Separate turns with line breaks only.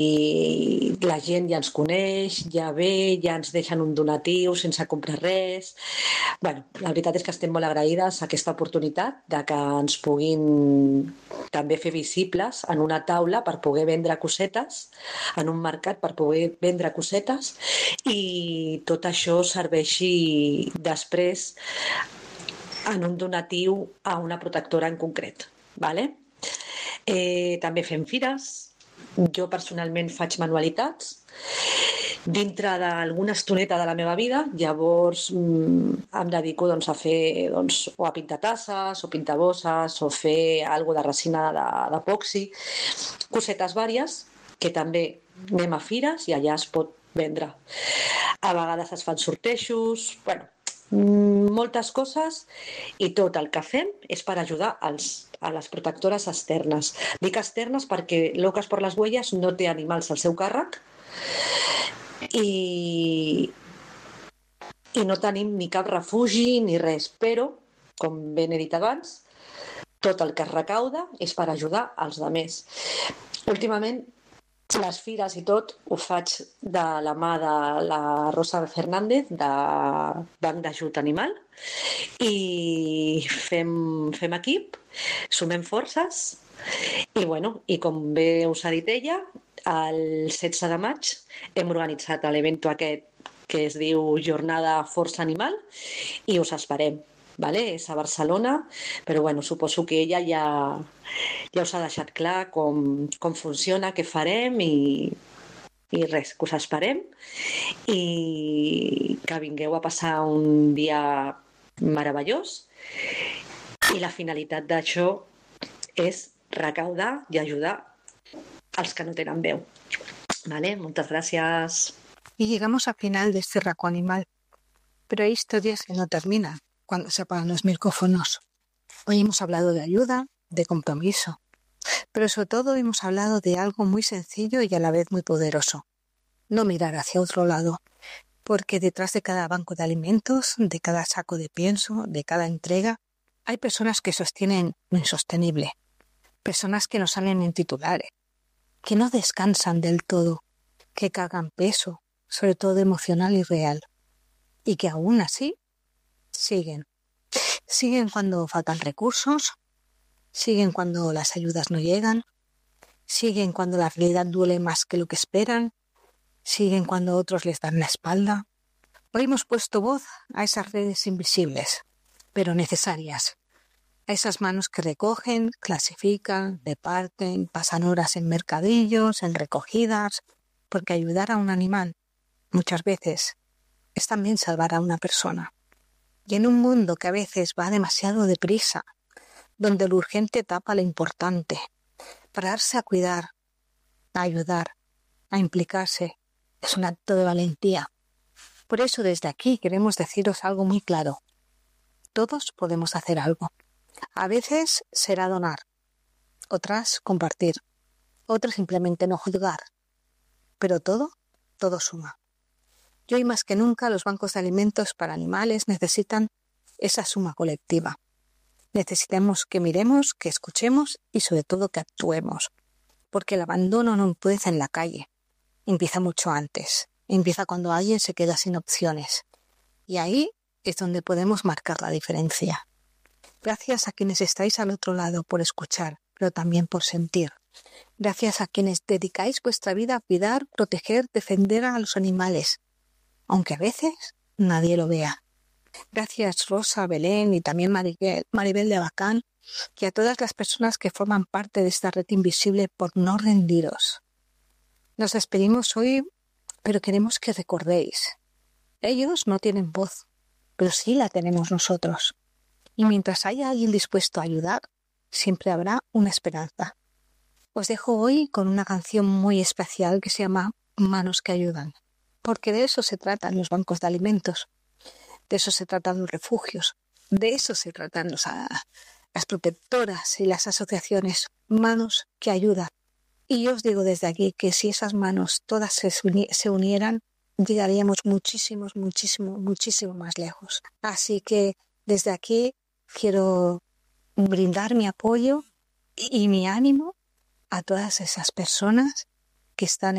i la gent ja ens coneix, ja ve, ja ens deixen un donatiu sense comprar res. Bueno, la veritat és que estem molt agraïdes a aquesta oportunitat de que ens puguin també fer visibles en una taula per poder vendre cosetes, en un mercat per poder vendre cosetes, i tot això serveixi després en un donatiu a una protectora en concret, vale? També fem fires. Jo personalment faig manualitats dintre d'alguna estoneta de la meva vida. Llavors em dedico a fer o a pintar tasses o pintar bosses o fer alguna de resina d'epoxi, cosetes vàries que també anem a fires i allà es pot vendre. A vegades es fan sortejos, bueno, moltes coses, i tot el que fem és per ajudar a les protectores externes. Dic externes perquè Locas por las Huellas no té animals al seu càrrec i no tenim ni cap refugi ni res, però, com ben he dit abans, tot el que es recauda és per ajudar als altres. Últimament, les fires i tot ho faig de la mà de la Rosa Fernández, de Banc d'Ajut Animal, i fem equip, sumem forces, i com bé us ha dit ella, el 16 de maig hem organitzat l'evento aquest que es diu Jornada Força Animal, i us esperem. Vale? És a Barcelona, però suposo que ella ja us ha deixat clar com funciona, què farem, i res, que us esperem i que vingueu a passar un dia meravellós, i la finalitat d'això és recaudar i ajudar als que no tenen veu. Vale? Muchas gracias.
Y llegamos al final de este Raco Animal, pero hay historias que no terminan cuando se apagan los micrófonos. Hoy hemos hablado de ayuda, de compromiso, pero sobre todo hemos hablado de algo muy sencillo y a la vez muy poderoso. No mirar hacia otro lado, porque detrás de cada banco de alimentos, de cada saco de pienso, de cada entrega, hay personas que sostienen lo insostenible, personas que no salen en titulares, que no descansan del todo, que cargan peso, sobre todo emocional y real, y que aún así siguen cuando faltan recursos, siguen cuando las ayudas no llegan, siguen cuando la realidad duele más que lo que esperan, siguen cuando otros les dan la espalda. Hoy hemos puesto voz a esas redes invisibles, pero necesarias, a esas manos que recogen, clasifican, reparten, pasan horas en mercadillos, en recogidas, porque ayudar a un animal muchas veces es también salvar a una persona. Y en un mundo que a veces va demasiado deprisa, donde lo urgente tapa lo importante, pararse a cuidar, a ayudar, a implicarse, es un acto de valentía. Por eso desde aquí queremos deciros algo muy claro. Todos podemos hacer algo. A veces será donar, otras compartir, otras simplemente no juzgar. Pero todo suma. Y hoy más que nunca los bancos de alimentos para animales necesitan esa suma colectiva. Necesitamos que miremos, que escuchemos y sobre todo que actuemos. Porque el abandono no empieza en la calle, empieza mucho antes. Empieza cuando alguien se queda sin opciones. Y ahí es donde podemos marcar la diferencia. Gracias a quienes estáis al otro lado por escuchar, pero también por sentir. Gracias a quienes dedicáis vuestra vida a cuidar, proteger, defender a los animales, aunque a veces nadie lo vea. Gracias Rosa, Belén y también Maribel de Abacán, y a todas las personas que forman parte de esta red invisible por no rendiros. Nos despedimos hoy, pero queremos que recordéis. Ellos no tienen voz, pero sí la tenemos nosotros. Y mientras haya alguien dispuesto a ayudar, siempre habrá una esperanza. Os dejo hoy con una canción muy especial que se llama Manos que ayudan, porque de eso se tratan los bancos de alimentos, de eso se tratan los refugios, de eso se tratan las protectoras y las asociaciones, manos que ayudan. Y yo os digo desde aquí que si esas manos todas se unieran, llegaríamos muchísimo más lejos. Así que desde aquí quiero brindar mi apoyo y mi ánimo a todas esas personas que están